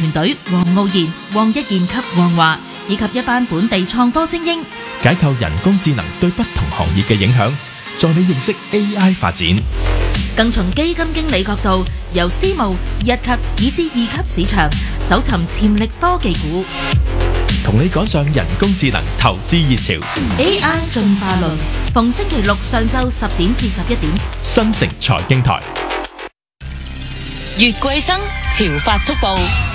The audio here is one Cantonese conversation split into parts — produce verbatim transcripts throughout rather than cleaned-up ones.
團隊黃傲然、黃一賢及黃華，以及一班本地創科精英， 解構人工智能對不同行業嘅影響，助你認識 A I 發展。 更從基金經理角度，由私募、一級以至二級市場搜尋潛力科技股， 同你趕上人工智能投資熱潮。 A I 進化論，逢星期六上晝十點至十一點， 新城財經台。 月桂生潮發速報，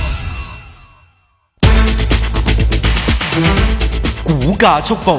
股價速報。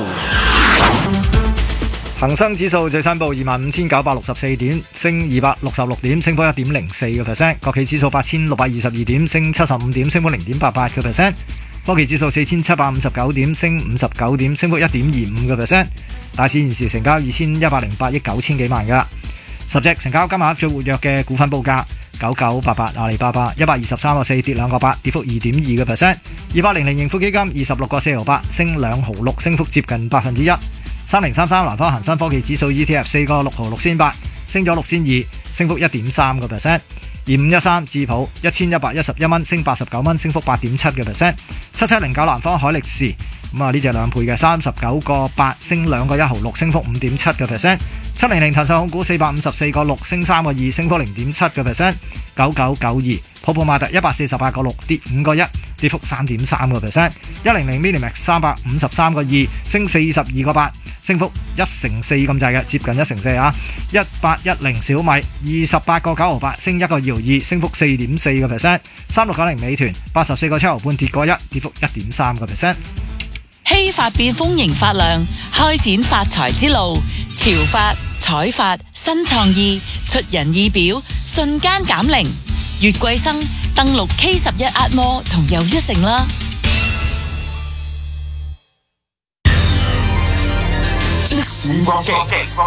恒生指數最新報二萬五千九百六十四點，升二百六十六點，升幅一點零四個 percent。國企指數八千六百二十二點，升七十五點，升幅零點八八個 percent。科技指數四千七百五十九點，升五十九點，升幅一點二五個 percent。大市現時成交二千一百零八億九千幾萬噶。十隻成交金額最活躍嘅股份報價：九九八八阿里巴巴一百二十三個四跌兩個八，跌幅二點二個 percent。二八零零盈富基金二十六個四毫八，升兩毫六，升幅接近百分之一。三零三三南方恒生科技指數 E T F 四個六毫六仙八，升咗六仙二，升幅一點三個 percent。二五一三智普一千一百一十一蚊，升八十九蚊，升幅八點七個 percent。七七零九南方海力士咁啊，呢隻兩倍嘅三十九個八，升兩個一毫六，升幅五點七個 percent。七零零騰訊控股四百五十四個六，升三個二，升幅零點七個 percent。九九九二普普馬特一百四十八個六，跌五個一，跌幅三點三個 percent。一零零 Minimax 三百五十三個二，升四十二個八，升幅一成四咁滯嘅，接近一成四啊。一八一零小米二十八個九毫八，升一個二毫二，升幅四點四個 percent。三六九零美團八十四個七毫半，跌個一，跌幅一點三個 percent。 希發變豐盈發亮，開展發財之路。潮發、彩發、新創意，出人意表，瞬間減齡。月桂生登錄 K 十一 Atmo 同又一城啦。 即時搏擊，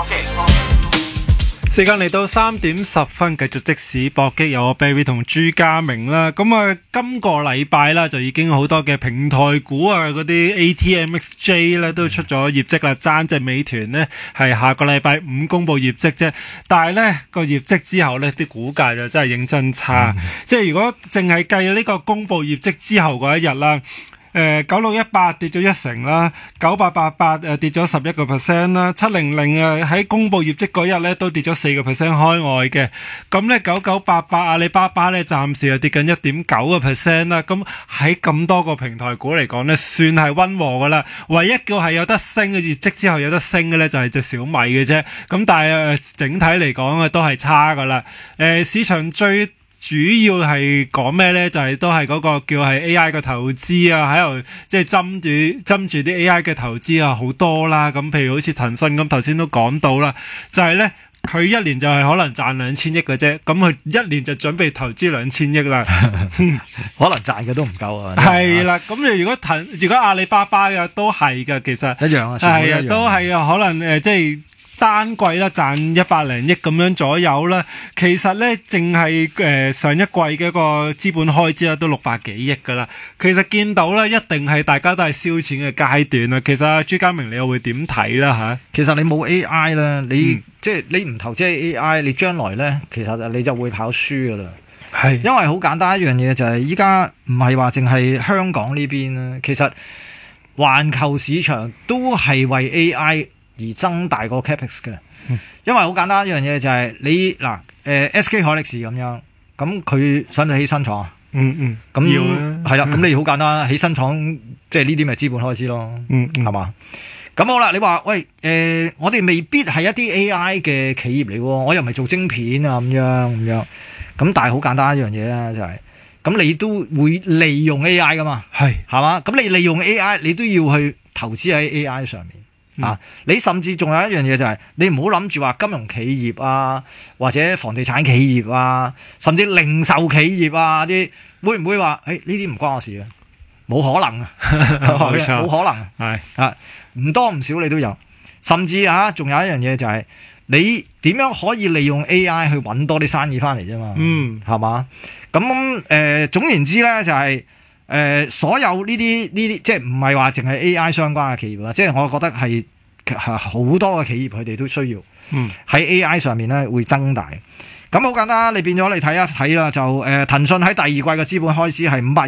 時間嚟到三點十分，繼續即時搏擊，有我 Barry 同朱家明啦。咁啊，今個禮拜啦，就已經好多嘅平台股啊，嗰啲 A T M X J 咧都出咗業績啦。爭隻美團呢係下個禮拜五公布業績啫，但係呢個業績之後呢啲股價就真係認真差。嗯、即係如果淨係計呢個公布業績之後嗰一日啦。誒九六一八跌咗一成啦，九八八八誒跌咗十一個 percent 啦，七零零誒喺公佈業績嗰日咧都跌咗四個 percent 開外嘅，咁咧九九八八阿里巴巴咧暫時又跌緊一點九個 percent 啦，咁喺咁多個平台股嚟講咧，算係溫和噶啦，唯一叫係有得升嘅業績之後有得升嘅咧就係隻小米嘅啫，咁但係誒整體嚟講啊都係差噶啦，誒市場最主要係講咩呢？就係、是、都係嗰個叫係 A I 嘅投資啊，喺度即係針住針住啲 A I 嘅投資啊，好多啦。咁譬如好似騰訊咁，頭先都講到啦，就係、是、呢，佢一年就係可能賺兩千億嘅啫，咁佢一年就準備投資兩千億啦， 可能賺嘅都唔夠啊。 係啦，咁你如果騰如果阿里巴巴嘅都係嘅，其實一樣啊， 係啊，都係啊，可能誒、呃、即係。單季啦賺一百零億咁樣左右啦，其實咧淨係誒上一季嘅一個資本開支啊都六百幾億噶啦，其實見到咧一定係大家都係燒錢嘅階段啦。其實朱家明你又會點睇啦吓？ 其實你冇 A I 啦，你、嗯、即係你唔投資 A I， 你將來咧其實你就會跑輸噶啦。係，因為好簡單一樣嘢就係依家唔係話淨係香港呢邊啦，其實環球市場都係為 A I而增大個 capex 嘅，因為好簡單一樣嘢就係你嗱，誒 S K 海力士咁樣，咁佢想唔想起新廠啊？ 嗯嗯， 咁要係啦，咁你好簡單，起新廠即係呢啲咪資本開支咯， 嗯嗯， 係嘛？咁好啦，你話喂，誒、呃，我哋未必係一啲 A I 嘅企業嚟喎，我又唔係做晶片啊咁樣咁樣，咁但係好簡單一樣嘢啊，就係、是，咁你都會利用 A I 噶嘛，係係嘛？咁你利用 A I， 你都要去投資喺 A I 上面。啊！你甚至仲有一樣嘢就係、是、你唔好諗住話金融企業啊，或者房地產企業啊，甚至零售企業啊啲，會唔會話誒呢啲唔關我事啊？冇可能啊，冇錯，冇可能係啊，唔多唔少你都有，甚至啊，仲有一樣嘢就係、是、你點樣可以利用 A I 去揾多啲生意翻嚟啫嘛？嗯，係嘛？咁誒、呃，總言之咧就係、是。誒、呃，所有呢啲呢啲，即係唔係話淨係 A I 相關嘅企業啦，即係我覺得係好多嘅企業佢哋都需要喺 A I 上面咧會增大。咁好簡單，你變咗你睇一睇啦，就誒騰訊喺第二季嘅資本開支係五百。